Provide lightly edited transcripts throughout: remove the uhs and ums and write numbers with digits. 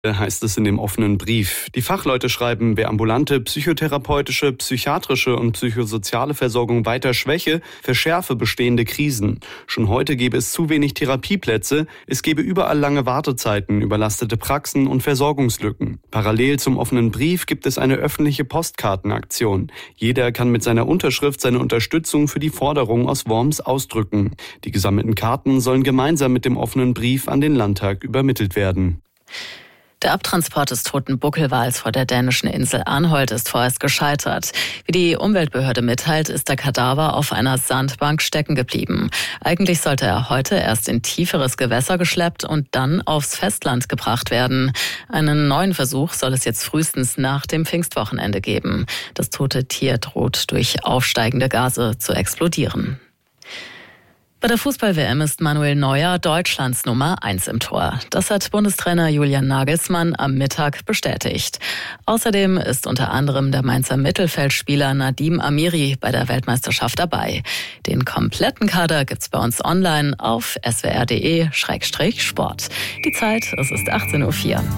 Heißt es in dem offenen Brief. Die Fachleute schreiben, wer ambulante, psychotherapeutische, psychiatrische und psychosoziale Versorgung weiter schwäche, verschärfe bestehende Krisen. Schon heute gäbe es zu wenig Therapieplätze, es gäbe überall lange Wartezeiten, überlastete Praxen und Versorgungslücken. Parallel zum offenen Brief gibt es eine öffentliche Postkartenaktion. Jeder kann mit seiner Unterschrift seine Unterstützung für die Forderung aus Worms ausdrücken. Die gesammelten Karten sollen gemeinsam mit dem offenen Brief an den Landtag übermittelt werden. Der Abtransport des toten Buckelwals vor der dänischen Insel Arnholt ist vorerst gescheitert. Wie die Umweltbehörde mitteilt, ist der Kadaver auf einer Sandbank stecken geblieben. Eigentlich sollte er heute erst in tieferes Gewässer geschleppt und dann aufs Festland gebracht werden. Einen neuen Versuch soll es jetzt frühestens nach dem Pfingstwochenende geben. Das tote Tier droht durch aufsteigende Gase zu explodieren. Bei der Fußball-WM ist Manuel Neuer Deutschlands Nummer 1 im Tor. Das hat Bundestrainer Julian Nagelsmann am Mittag bestätigt. Außerdem ist unter anderem der Mainzer Mittelfeldspieler Nadim Amiri bei der Weltmeisterschaft dabei. Den kompletten Kader gibt's bei uns online auf swr.de/sport. Die Zeit, es ist 18:04 Uhr.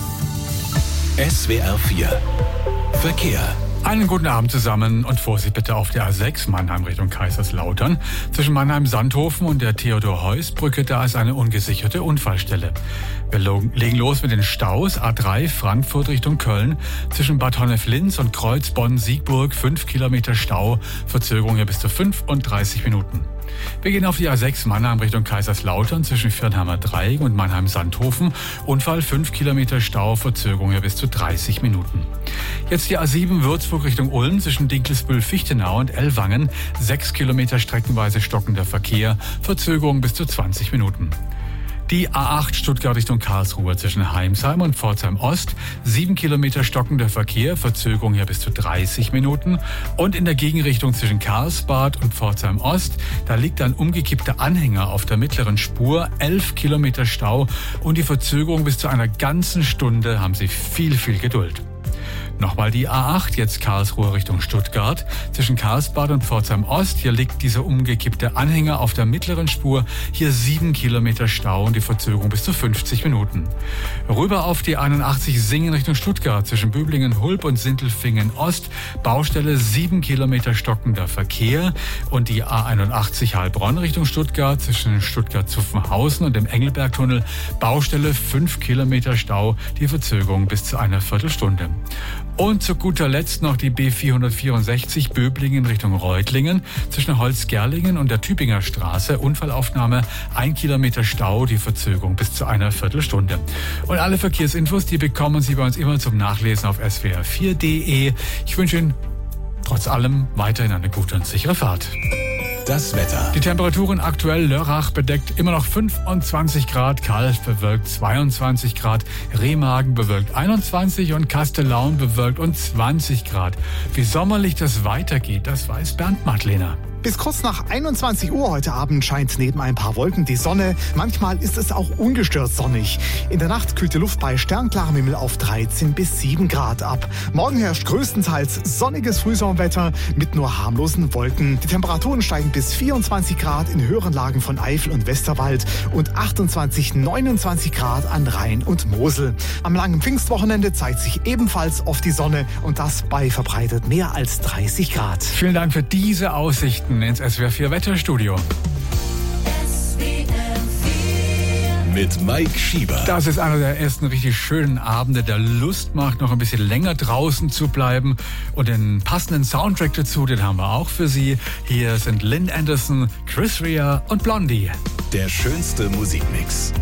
SWR 4 Verkehr. Einen guten Abend zusammen und Vorsicht bitte auf der A6 Mannheim Richtung Kaiserslautern. Zwischen Mannheim-Sandhofen und der Theodor-Heuss-Brücke, da ist eine ungesicherte Unfallstelle. Wir legen los mit den Staus. A3 Frankfurt Richtung Köln. Zwischen Bad Honnef-Linz und Kreuz-Bonn-Siegburg 5 Kilometer Stau. Verzögerung hier bis zu 35 Minuten. Wir gehen auf die A6 Mannheim Richtung Kaiserslautern zwischen Viernheimer Dreieck und Mannheim-Sandhofen. Unfall 5 Kilometer Stau, Verzögerung hier bis zu 30 Minuten. Jetzt die A7 Würzburg Richtung Ulm zwischen Dinkelsbühl-Fichtenau und Ellwangen. 6 Kilometer streckenweise stockender Verkehr, Verzögerung bis zu 20 Minuten. Die A8 Stuttgart Richtung Karlsruhe zwischen Heimsheim und Pforzheim Ost. 7 Kilometer stockender Verkehr, Verzögerung hier bis zu 30 Minuten. Und in der Gegenrichtung zwischen Karlsbad und Pforzheim Ost, da liegt ein umgekippter Anhänger auf der mittleren Spur. 11 Kilometer Stau und die Verzögerung bis zu einer ganzen Stunde. Haben Sie viel Geduld. Nochmal die A8, jetzt Karlsruhe Richtung Stuttgart. Zwischen Karlsbad und Pforzheim Ost, hier liegt dieser umgekippte Anhänger auf der mittleren Spur. Hier 7 Kilometer Stau und die Verzögerung bis zu 50 Minuten. Rüber auf die 81 Singen Richtung Stuttgart. Zwischen Böblingen-Hulb und Sindelfingen Ost. Baustelle 7 Kilometer stockender Verkehr. Und die A81 Heilbronn Richtung Stuttgart. Zwischen Stuttgart-Zuffenhausen und dem Engelbergtunnel. Baustelle 5 Kilometer Stau. Die Verzögerung bis zu einer Viertelstunde. Und zu guter Letzt noch die B464 Böblingen Richtung Reutlingen. Zwischen Holzgerlingen und der Tübinger Straße. Unfallaufnahme 1 Kilometer Stau, die Verzögerung bis zu einer Viertelstunde. Und alle Verkehrsinfos, die bekommen Sie bei uns immer zum Nachlesen auf swr4.de. Ich wünsche Ihnen trotz allem weiterhin eine gute und sichere Fahrt. Das Wetter. Die Temperaturen aktuell: Lörrach bedeckt immer noch 25 Grad, Kalf bewölkt 22 Grad, Remagen bewölkt 21 und Kastellaun bewölkt und 20 Grad. Wie sommerlich das weitergeht, das weiß Bernd Madlener. Bis kurz nach 21 Uhr heute Abend scheint neben ein paar Wolken die Sonne. Manchmal ist es auch ungestört sonnig. In der Nacht kühlt die Luft bei sternklarem Himmel auf 13 bis 7 Grad ab. Morgen herrscht größtenteils sonniges Frühsommerwetter mit nur harmlosen Wolken. Die Temperaturen steigen bis 24 Grad in höheren Lagen von Eifel und Westerwald und 28, 29 Grad an Rhein und Mosel. Am langen Pfingstwochenende zeigt sich ebenfalls oft die Sonne und das bei verbreitet mehr als 30 Grad. Vielen Dank für diese Aussichten ins SWR 4 Wetterstudio. Mit Mike Schieber. Das ist einer der ersten richtig schönen Abende, der Lust macht, noch ein bisschen länger draußen zu bleiben. Und den passenden Soundtrack dazu, den haben wir auch für Sie. Hier sind Lynn Anderson, Chris Rea und Blondie. Der schönste Musikmix.